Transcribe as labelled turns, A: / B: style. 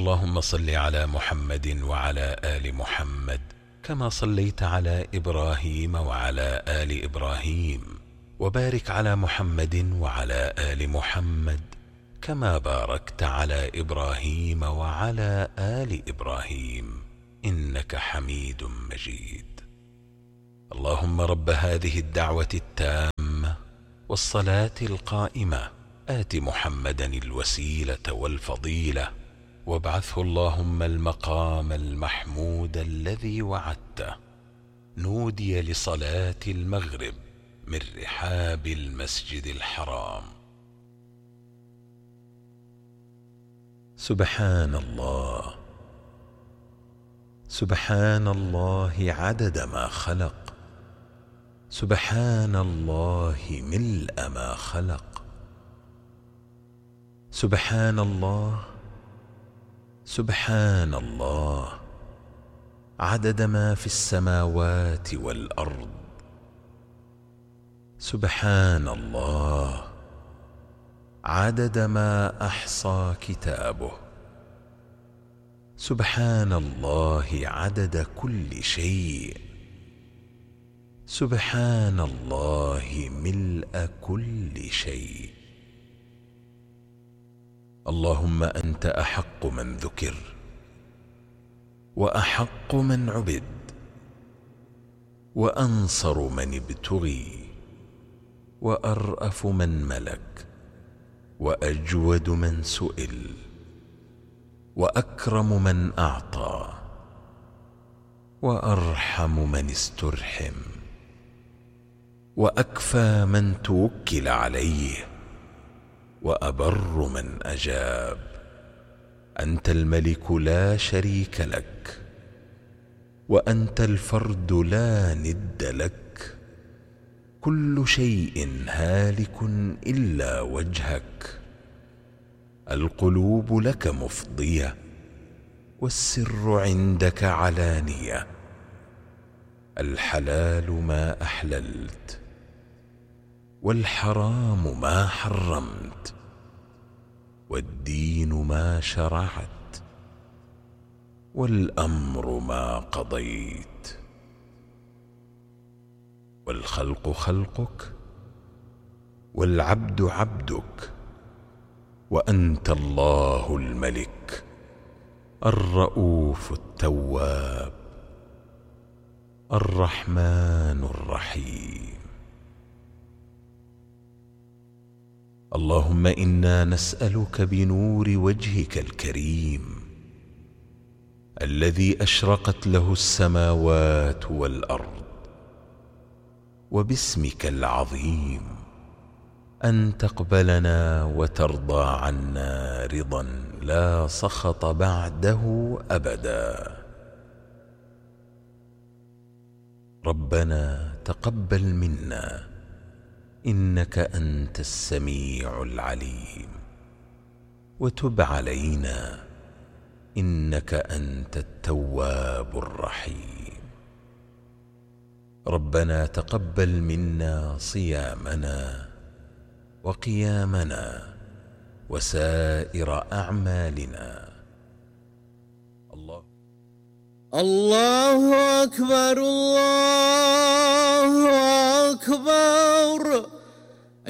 A: اللهم صل على محمد وعلى آل محمد كما صليت على إبراهيم وعلى آل إبراهيم، وبارك على محمد وعلى آل محمد كما باركت على إبراهيم وعلى آل إبراهيم إنك حميد مجيد. اللهم رب هذه الدعوة التامة والصلاة القائمة آت محمدا الوسيلة والفضيلة وابعثه اللهم المقام المحمود الذي وعدته. نودي لصلاة المغرب من رحاب المسجد الحرام. سبحان الله، سبحان الله عدد ما خلق، سبحان الله ملء ما خلق، سبحان الله، سبحان الله عدد ما في السماوات والأرض، سبحان الله عدد ما أحصى كتابه، سبحان الله عدد كل شيء، سبحان الله ملء كل شيء. اللهم أنت أحق من ذكر، وأحق من عبد، وأنصر من ابتغي، وأرأف من ملك، وأجود من سئل، وأكرم من أعطى، وأرحم من استرحم، وأكفى من توكل عليه، وأبر من أجاب. أنت الملك لا شريك لك، وأنت الفرد لا ند لك، كل شيء هالك إلا وجهك، القلوب لك مفضية، والسر عندك علانية، الحلال ما أحللت، والحرام ما حرمت، والدين ما شرعت، والأمر ما قضيت، والخلق خلقك، والعبد عبدك، وأنت الله الملك الرؤوف التواب الرحمن الرحيم. اللهم إنا نسألك بنور وجهك الكريم الذي أشرقت له السماوات والأرض، وباسمك العظيم أن تقبلنا وترضى عنا رضا لا سخط بعده أبدا. ربنا تقبل منا إنك أنت السميع العليم، وتب علينا إنك أنت التواب الرحيم. ربنا تقبل منا صيامنا وقيامنا وسائر أعمالنا.
B: الله أكبر، الله أكبر.